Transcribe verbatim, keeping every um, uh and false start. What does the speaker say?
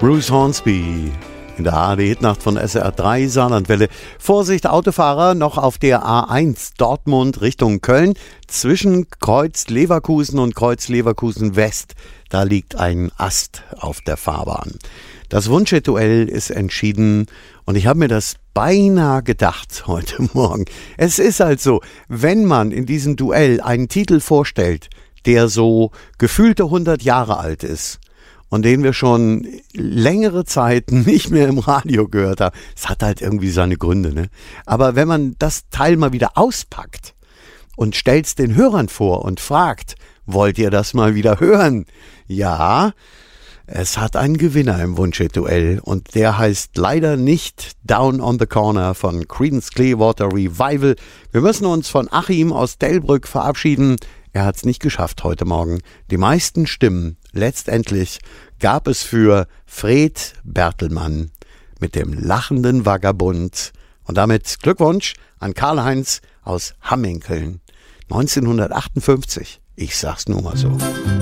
Bruce Hornsby in der A R D-Hitnacht von S R drei Saarlandwelle. Vorsicht, Autofahrer, noch auf der A eins Dortmund Richtung Köln. Zwischen Kreuz Leverkusen und Kreuz Leverkusen West, da liegt ein Ast auf der Fahrbahn. Das Wunschduell ist entschieden und ich habe mir das beinahe gedacht heute Morgen. Es ist halt so, wenn man in diesem Duell einen Titel vorstellt, der so gefühlte hundert Jahre alt ist, und den wir schon längere Zeit nicht mehr im Radio gehört haben. Es hat halt irgendwie seine Gründe, ne? Aber wenn man das Teil mal wieder auspackt und stellt es den Hörern vor und fragt, wollt ihr das mal wieder hören? Ja, es hat einen Gewinner im Wunschduell und der heißt leider nicht Down on the Corner von Creedence Clearwater Revival. Wir müssen uns von Achim aus Delbrück verabschieden. Er hat es nicht geschafft heute Morgen. Die meisten Stimmen letztendlich gab es für Fred Bertelmann mit dem lachenden Vagabund. Und damit Glückwunsch an Karl-Heinz aus Hamminkeln. neunzehnhundertachtundfünfzig. Ich sag's nur mal so.